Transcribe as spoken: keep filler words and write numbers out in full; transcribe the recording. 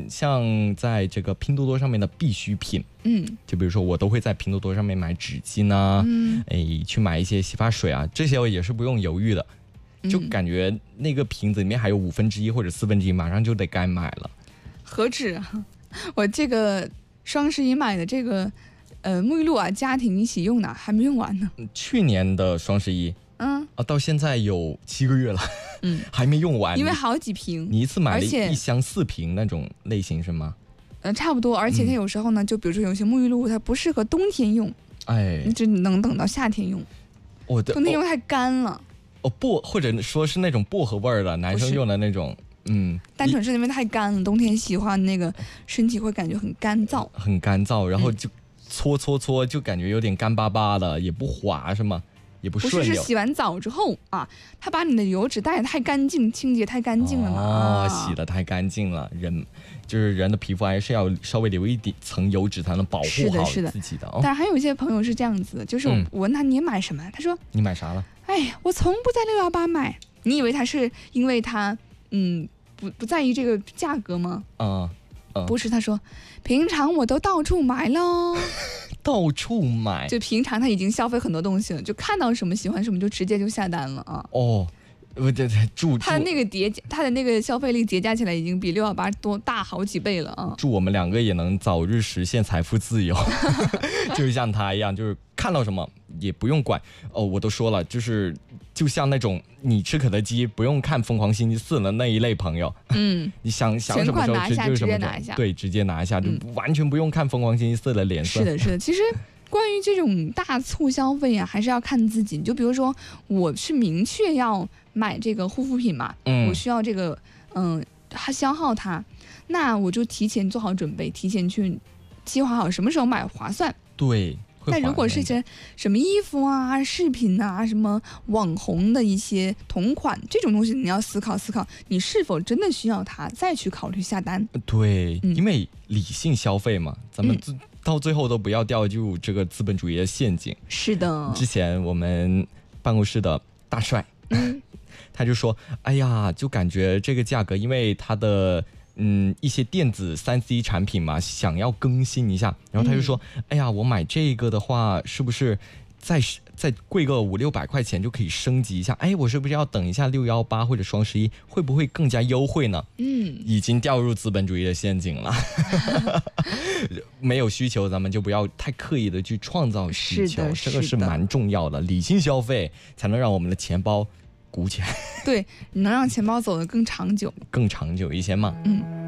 像在这个拼多多上面的必需品， 嗯， 就比如说我都会在拼多多上面买纸巾啊， 嗯， 哎，去买一些洗发水啊，这些我也是不用犹豫的，就感觉那个瓶子里面还有五分之一或者四分之一，马上就得该买了。 何止啊！我这个双十一买的这个呃沐浴露啊，家庭一起用的还没用完呢。 去年的双十一， 嗯啊，到现在有七个月了， 嗯， 还没用完。 因为好几瓶， 你一次买了而且一箱四瓶那种类型是吗？ 呃，差不多。而且它有时候呢，就比如说有些沐浴露它不适合冬天用， 哎， 你只能等到夏天用。 我的冬天用太干了。 哦，薄或者说是那种薄荷味儿的，男生用的那种。嗯， 单纯是因为太干了，冬天洗的话，那个身体会感觉很干燥， 很干燥，然后就搓搓搓，就感觉有点干巴巴的，也不滑是吗？也不顺溜。 不是，是洗完澡之后啊，它把你的油脂带得太干净，清洁太干净了嘛。 哦，洗得太干净了，人就是人的皮肤还是要稍微留一点层油脂才能保护好自己的。哦， 但是还有一些朋友是这样子的，就是我问他你买什么，嗯、他说你买啥了？ 哎呀，我从不在六幺八买。你以为他是因为他嗯？不不在意这个价格吗？ 啊、嗯， 不是，他说平常我都到处买喽。 到处买， 就平常他已经消费很多东西了，就看到什么喜欢什么就直接就下单了啊。 哦，不对对，祝他的那个叠他的那个消费力叠加起来已经比六幺八多大好几倍了啊。 祝我们两个也能早日实现财富自由，就是像他一样，就是看到什么也不用管哦。我都说了，就是就像那种你吃肯德基不用看疯狂星期四的那一类朋友， 嗯， 你想想什么时候吃就是什么时候，对，直接拿一下，就完全不用看疯狂星期四的脸色。 是的，是的，其实。关于这种大促消费啊，还是要看自己。就比如说，我是明确要买这个护肤品嘛，嗯、我需要这个，嗯、呃，消耗它，那我就提前做好准备，提前去计划好什么时候买划算。 对。 但如果是些什么衣服啊、饰品啊、什么网红的一些同款这种东西，你要思考思考，你是否真的需要它，再去考虑下单。 对，嗯、因为理性消费嘛，咱们、嗯。到最后都不要掉入这个资本主义的陷阱。 是的， 之前我们办公室的大帅， 嗯、 他就说：“哎呀，就感觉这个价格，因为他的嗯一些电子三 C 产品嘛，想要更新一下。然后他就说：‘嗯、哎呀，我买这个的话，是不是再再贵个五六百块钱就可以升级一下？哎，我是不是要等一下六幺八或者双十一，会不会更加优惠呢？’嗯，已经掉入资本主义的陷阱了。没有需求，咱们就不要太刻意的去创造需求，这个是蛮重要的。理性消费才能让我们的钱包鼓起来， 对，能让钱包走得更长久， 更长久一些嘛。 嗯。